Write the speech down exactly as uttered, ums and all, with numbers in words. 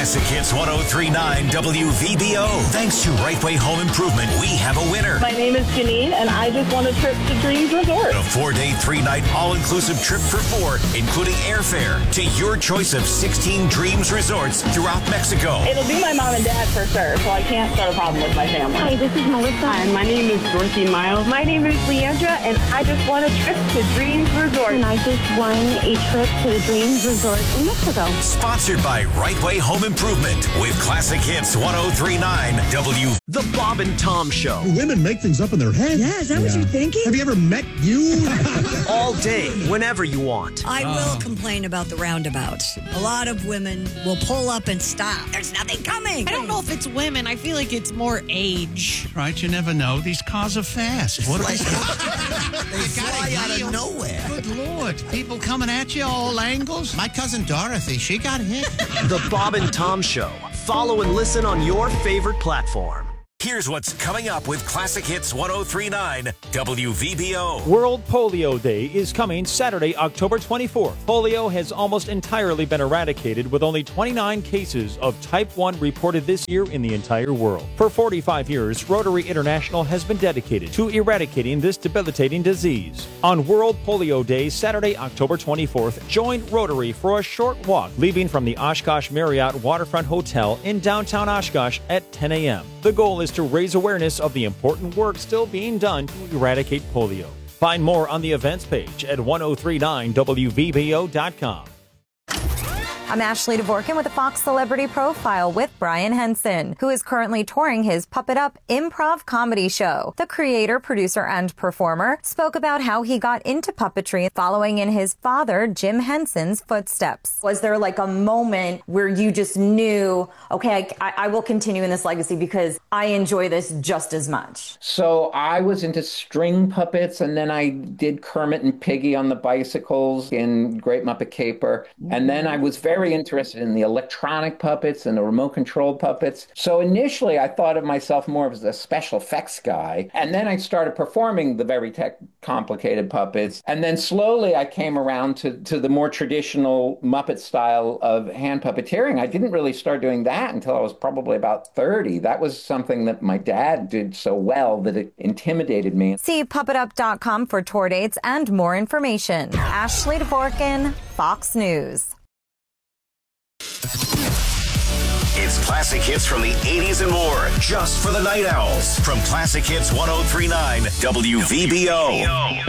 Classic Hits one oh three point nine W V B O. Thanks to Right Way Home Improvement, we have a winner. My name is Janine, and I just want a trip to Dreams Resort. A four-day, three-night, all-inclusive trip for four, including airfare, to your choice of sixteen Dreams Resorts throughout Mexico. It'll be my mom and dad for sure, so I can't start a problem with my family. Hi, this is Melissa. Hi, my name is Dorothy Miles. My name is Leandra, and I just want a trip to Dreams Resort. And I just won a trip to the Dreams Resort in Mexico. Sponsored by Right Way Home Improvement with Classic Hits one oh three point nine W. The Bob and Tom Show. Women make things up in their head. Yeah, is that yeah. what you're thinking? Have you ever met you? All day, whenever you want. I will complain about the roundabouts. A lot of women will pull up and stop. There's nothing coming. I don't know if it's women. I feel like it's more age. Right, you never know. These cars are fast. What are we... They fly out of nowhere. Good Lord. People coming at you, all angles. My cousin Dorothy, she got hit. The Bob and Tom Show. Follow and listen on your favorite platform. Here's what's coming up with Classic Hits one oh three point nine W V B O. World Polio Day is coming Saturday, October twenty-fourth. Polio has almost entirely been eradicated, with only twenty-nine cases of type one reported this year in the entire world. For forty-five years, Rotary International has been dedicated to eradicating this debilitating disease. On World Polio Day, Saturday, October twenty-fourth, join Rotary for a short walk, leaving from the Oshkosh Marriott Waterfront Hotel in downtown Oshkosh at ten a.m. The goal is to raise awareness of the important work still being done to eradicate polio. Find more on the events page at ten thirty-nine W V B O dot com. I'm Ashley Dvorkin with a Fox Celebrity Profile with Brian Henson, who is currently touring his Puppet Up improv comedy show. The creator, producer, and performer spoke about how he got into puppetry following in his father, Jim Henson's footsteps. Was there like a moment where you just knew, okay, I, I will continue in this legacy because I enjoy this just as much? So I was into string puppets, and then I did Kermit and Piggy on the bicycles in Great Muppet Caper. And then I was very very interested in the electronic puppets and the remote control puppets. So initially I thought of myself more as a special effects guy. And then I started performing the very tech complicated puppets. And then slowly I came around to, to the more traditional Muppet style of hand puppeteering. I didn't really start doing that until I was probably about thirty. That was something that my dad did so well that it intimidated me. See puppet up dot com for tour dates and more information. Ashley Dvorkin, Fox News. It's classic hits from the eighties and more, just for the night owls. From Classic Hits one oh three point nine W V B O.